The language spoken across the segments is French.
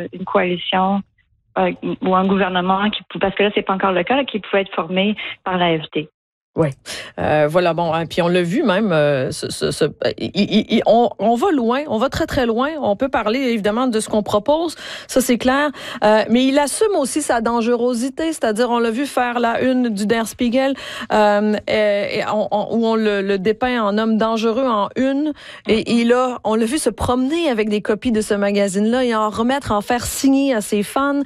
une coalition ou un gouvernement parce que là, c'est pas encore le cas, là, qui pouvait être formé par l'AFD. Oui. Voilà, bon, hein, puis on l'a vu même, on va loin, on va très, très loin. On peut parler, évidemment, de ce qu'on propose, ça, c'est clair. Mais il assume aussi sa dangerosité, c'est-à-dire, on l'a vu faire la une du Der Spiegel, où on le dépeint en homme dangereux en une, et là, on l'a vu se promener avec des copies de ce magazine-là et en faire signer à ses fans.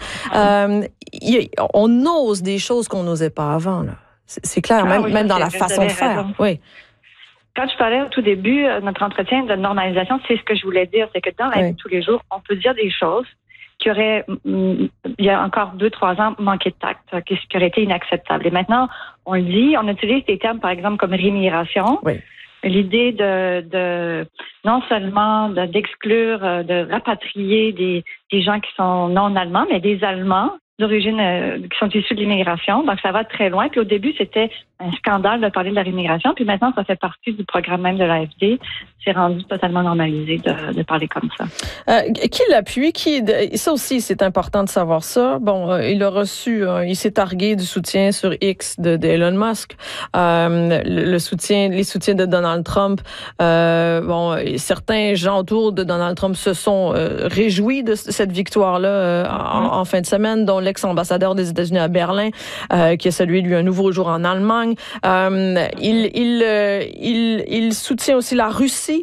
On ose des choses qu'on n'osait pas avant, là. C'est clair, même dans la façon de faire. Oui. Quand je parlais au tout début, notre entretien de normalisation, c'est ce que je voulais dire. C'est que dans la vie de tous les jours, on peut dire des choses qui auraient, il y a encore 2-3 ans, manqué de tact, qui auraient été inacceptables. Et maintenant, on le dit, on utilise des termes, par exemple, comme rémigration. Oui. L'idée de non seulement d'exclure, de rapatrier des gens qui sont non allemands, mais des Allemands d'origine qui sont issus de l'immigration. Donc, ça va très loin. Puis au début, c'était un scandale de parler de la rémigration. Puis maintenant, ça fait partie du programme même de l'AFD. C'est rendu totalement normalisé de parler comme ça. Qui l'appuie? Ça aussi, c'est important de savoir ça. Bon, il a reçu, il s'est targué du soutien sur X d'Elon Musk. Les soutiens de Donald Trump. Bon, certains gens autour de Donald Trump se sont réjouis de cette victoire-là en fin de semaine, dont l'ex-ambassadeur des États-Unis à Berlin, qui a salué, lui, un nouveau jour en Allemagne. Il soutient aussi la Russie.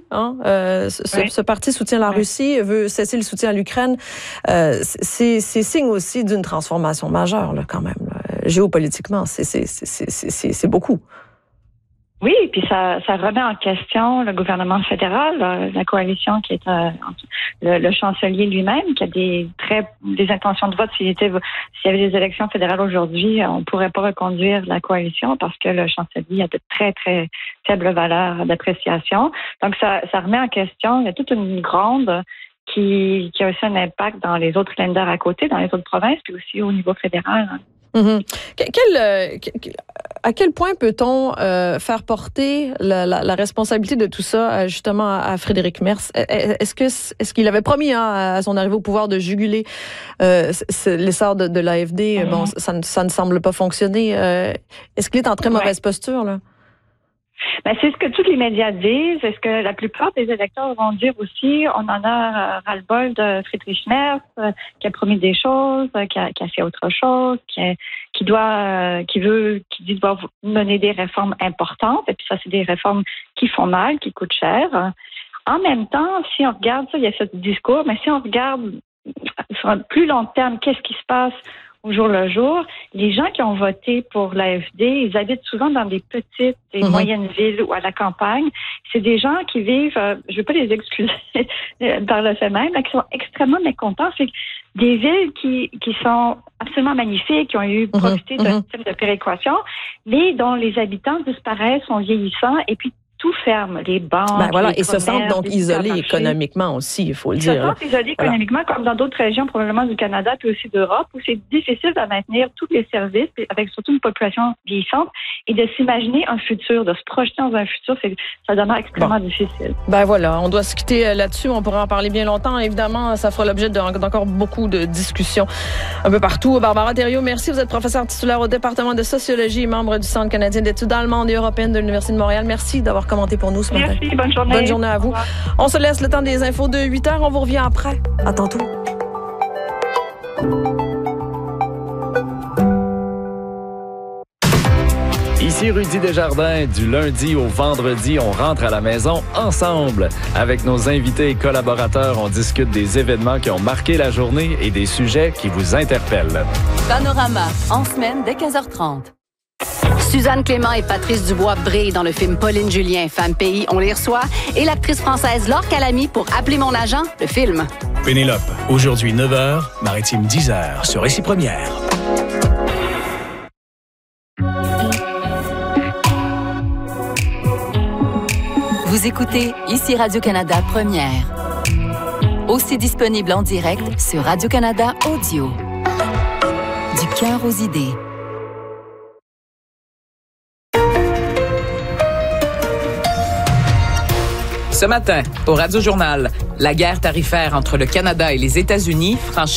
Ce parti soutient la Russie, veut cesser le soutien à l'Ukraine. C'est signe aussi d'une transformation majeure, là, quand même. Là. Géopolitiquement, c'est beaucoup. Oui, puis ça remet en question le gouvernement fédéral, la coalition qui est le chancelier lui-même, qui a des intentions de vote. S'il y avait des élections fédérales aujourd'hui, on pourrait pas reconduire la coalition parce que le chancelier a de très, très faibles valeurs d'appréciation. Donc, ça remet en question. Il y a toute une gronde qui a aussi un impact dans les autres lenders à côté, dans les autres provinces, puis aussi au niveau fédéral. Hein. Mm-hmm. À quel point peut-on faire porter la responsabilité de tout ça justement à Frédéric Merz? Est-ce qu'il avait promis à son arrivée au pouvoir de juguler l'essor de l'AFD? Bon, ça ne semble pas fonctionner. Est-ce qu'il est en très mauvaise posture, là? Ben, c'est ce que tous les médias disent. Est-ce que la plupart des électeurs vont dire aussi, on en a ras-le-bol de Friedrich Merz, qui a promis des choses, qui a fait autre chose, qui doit mener des réformes importantes. Et puis ça, c'est des réformes qui font mal, qui coûtent cher. En même temps, si on regarde ça, il y a ce discours, mais si on regarde sur un plus long terme, qu'est-ce qui se passe au jour le jour, les gens qui ont voté pour l'AFD, ils habitent souvent dans des petites et moyennes villes ou à la campagne. C'est des gens qui vivent, je ne veux pas les excuser par le fait même, mais qui sont extrêmement mécontents. C'est des villes qui sont absolument magnifiques, qui ont eu profité d'un système de péréquation, mais dont les habitants disparaissent, sont vieillissants, et puis tout ferme, les banques, et se sentent donc isolés économiquement aussi, il faut le dire. Ils se sentent isolés économiquement, comme dans d'autres régions, probablement du Canada, puis aussi d'Europe, où c'est difficile de maintenir tous les services, avec surtout une population vieillissante, et de s'imaginer un futur, de se projeter dans un futur, ça demeure extrêmement difficile. Ben voilà, on doit se quitter là-dessus, on pourra en parler bien longtemps. Évidemment, ça fera l'objet d'encore beaucoup de discussions un peu partout. Barbara Thériault, merci. Vous êtes professeure titulaire au département de sociologie et membre du Centre canadien d'études allemandes et européennes de l'Université de Montréal. Merci d'avoir commenté pour nous ce matin. Merci, bonne journée. Bonne journée à vous. On se laisse le temps des infos de 8h. On vous revient après. À tantôt. Ici Rudy Desjardins. Du lundi au vendredi, on rentre à la maison ensemble. Avec nos invités et collaborateurs, on discute des événements qui ont marqué la journée et des sujets qui vous interpellent. Panorama, en semaine dès 15h30. Suzanne Clément et Patrice Dubois brillent dans le film Pauline Julien, Femme Pays, on les reçoit, et l'actrice française Laure Calamy pour Appeler mon agent, le film. Pénélope, aujourd'hui 9h, Maritime 10h, sur Récit Première. Vous écoutez ici Radio-Canada Première. Aussi disponible en direct sur Radio-Canada Audio. Du cœur aux idées. Ce matin, au Radio Journal, la guerre tarifaire entre le Canada et les États-Unis franchit